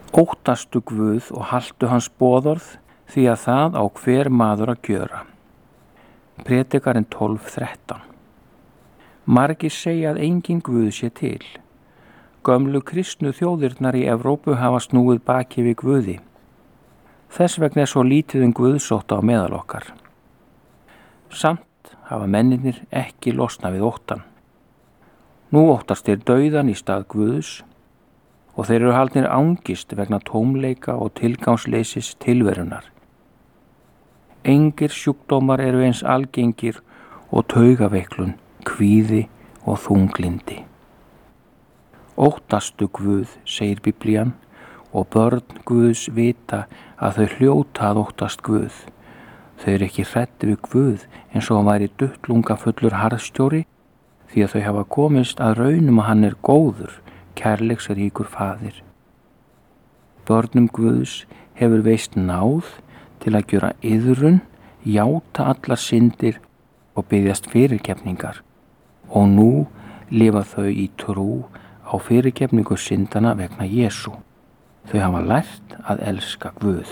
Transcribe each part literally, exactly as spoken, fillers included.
Óttastu Guð og haltu hans boðorð, því að það á hver maður að gjöra. Predikarinn tólf þrettán. Margir segja að engin Guð sé til. Gömlu kristnu þjóðirnar í Evrópu hafa snúið baki við Guði. Þess vegna er svo lítið um Guðsótta á meðal okkar. Samt hafa mennirnir ekki losnað við óttan. Nú óttast þeir dauðan í stað Guðs og þeir eru haldnir angist vegna tómleika og tilgangsleysis tilverunar. Engir sjúkdómar eru eins algengir og taugaveiklun, kvíði og þunglindi. Óttastu Guð, segir Biblían, og börn Guðs vita að þau hljóta að óttast Guð. Þau eru ekki hrædd við Guð eins og hann væri duttlungafullur harðstjóri, því að þau hafa komist að raunum að hann er góður, kærleiksríkur faðir. Börnum Guðs hefur veist náð til að gjöra iðrun, játa allar syndir og biðjast fyrirgefningar, og nú lifa þau í trú á fyrirgefningu syndana vegna Jesú. Þau hafa lært að elska Guð.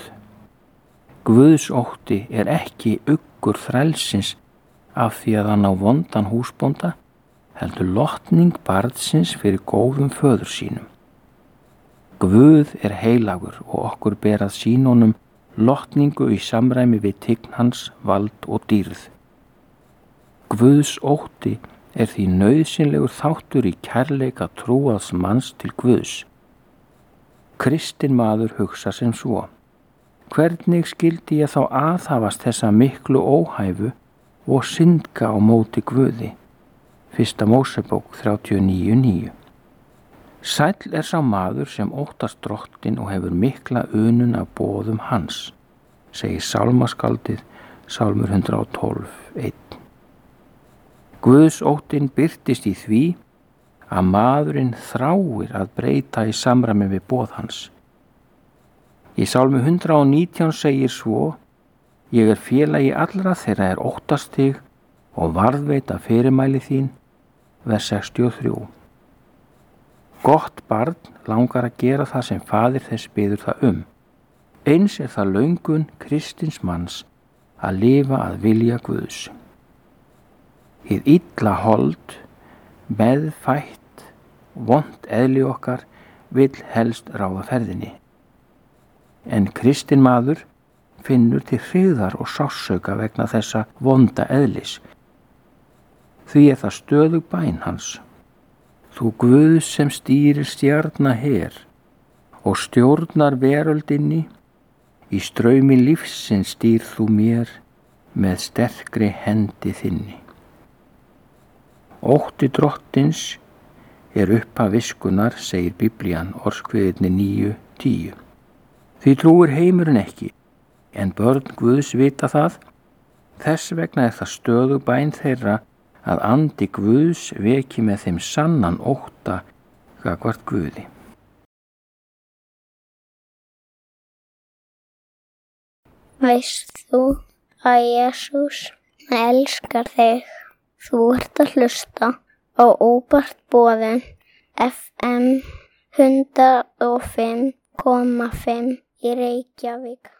Guðs ótti er ekki uggur þrælsins af því að hann á vondan húsbónda, heldur lotning barnsins fyrir góðum föður sínum. Guð er heilagur og okkur ber að sýna honum lotningu í samræmi við tign hans, vald og dýrð. Guðs ótti er því nauðsynlegur þáttur í kærleika trúaðs manns til Guðs. Kristinn maður hugsa sem svo: hvernig skyldi ég þá aðhafast þessa miklu óhæfu og syndga á móti Guði? Fyrsta Mósebók þrjátíu og níu níu. Sæll er sá maður sem óttast Drottinn og hefur mikla unun af boðum hans, segir sálmaskaldið, Sálmur hundrað og tólf eitt. Guðs óttinn birtist í því að maðurinn þráir að breyta í samræmi við boð hans. Í Sálmi hundrað og nítján segir svo: ég er félagi allra þeirra er óttast þig og varðveita fyrirmæli þín, vers sextíu og þrjú. Gott barn langar að gera það sem faðir þess biður það um. Eins er það löngun kristins manns að lifa að vilja Guðs. Hið illa hold, meðfætt, vont eðli okkar vill helst ráða ferðinni. En kristinn maður finnur til hryggðar og sársauka vegna þessa vonda eðlis. Því er það stöðug bæn hans: þú Guð sem stýrir stjarna her og stjórnar veröldinni, í straumi lífsins stýr þú mér með sterkri hendi þinni. Ótti Drottins er upphaf viskunnar, segir Biblían, Orðskviðirnir níu tíu. Því trúir heimurinn ekki, en börn Guðs vita það. Þess vegna er það stöðug bæn þeirra að andi Guðs veki með þeim sannan ótta gagnvart Guði. Veist þú að Jesús elskar þig? Þú ert að hlusta á Óbart boðin F M hundrað og fimm komma fimm í Reykjavík.